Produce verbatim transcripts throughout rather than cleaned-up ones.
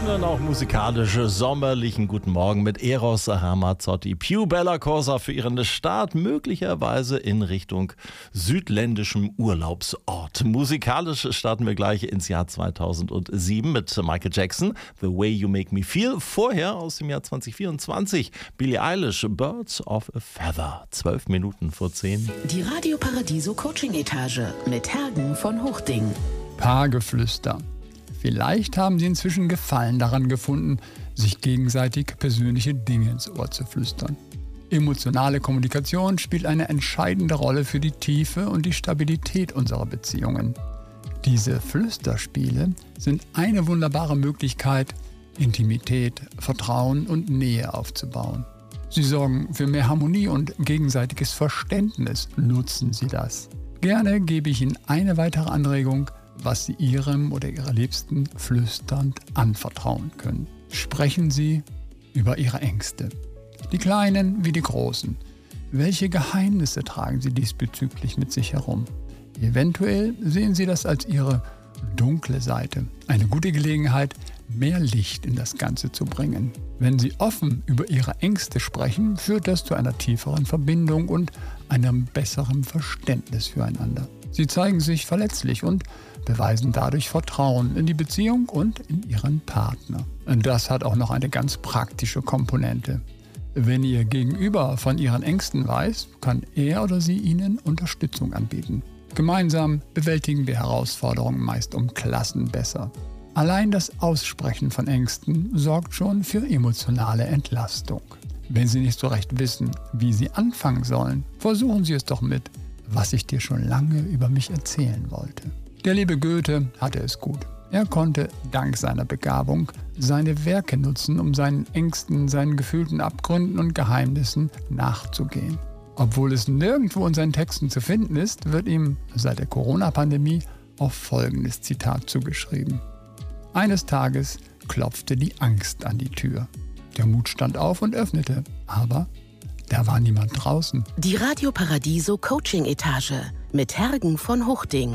Ihnen auch musikalische, sommerlichen guten Morgen mit Eros Ramazzotti. Più Bella Cosa für Ihren Start, möglicherweise in Richtung südländischem Urlaubsort. Musikalisch starten wir gleich ins Jahr zweitausendsieben mit Michael Jackson, The Way You Make Me Feel. Vorher aus dem Jahr zweitausendvierundzwanzig Billie Eilish, Birds of a Feather. Zwölf Minuten vor zehn. Die Radio Paradiso Coaching Etage mit Hergen von Hochding. Paargeflüster. Vielleicht haben Sie inzwischen Gefallen daran gefunden, sich gegenseitig persönliche Dinge ins Ohr zu flüstern. Emotionale Kommunikation spielt eine entscheidende Rolle für die Tiefe und die Stabilität unserer Beziehungen. Diese Flüsterspiele sind eine wunderbare Möglichkeit, Intimität, Vertrauen und Nähe aufzubauen. Sie sorgen für mehr Harmonie und gegenseitiges Verständnis. Nutzen Sie das. Gerne gebe ich Ihnen eine weitere Anregung, was Sie Ihrem oder Ihrer Liebsten flüsternd anvertrauen können. Sprechen Sie über Ihre Ängste, die kleinen wie die großen. Welche Geheimnisse tragen Sie diesbezüglich mit sich herum? Eventuell sehen Sie das als Ihre dunkle Seite. Eine gute Gelegenheit, mehr Licht in das Ganze zu bringen. Wenn Sie offen über Ihre Ängste sprechen, führt das zu einer tieferen Verbindung und einem besseren Verständnis füreinander. Sie zeigen sich verletzlich und beweisen dadurch Vertrauen in die Beziehung und in Ihren Partner. Und das hat auch noch eine ganz praktische Komponente. Wenn Ihr Gegenüber von Ihren Ängsten weiß, kann er oder sie Ihnen Unterstützung anbieten. Gemeinsam bewältigen wir Herausforderungen meist um Klassen besser. Allein das Aussprechen von Ängsten sorgt schon für emotionale Entlastung. Wenn Sie nicht so recht wissen, wie Sie anfangen sollen, versuchen Sie es doch mit "Was ich dir schon lange über mich erzählen wollte". Der liebe Goethe hatte es gut. Er konnte dank seiner Begabung seine Werke nutzen, um seinen Ängsten, seinen gefühlten Abgründen und Geheimnissen nachzugehen. Obwohl es nirgendwo in seinen Texten zu finden ist, wird ihm seit der Corona-Pandemie auch folgendes Zitat zugeschrieben. Eines Tages klopfte die Angst an die Tür. Der Mut stand auf und öffnete, aber da war niemand draußen. Die Radio Paradiso Coaching Etage mit Hergen von Hochding.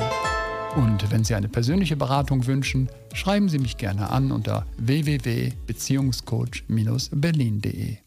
Und wenn Sie eine persönliche Beratung wünschen, schreiben Sie mich gerne an unter w w w punkt beziehungscoach Bindestrich berlin punkt de.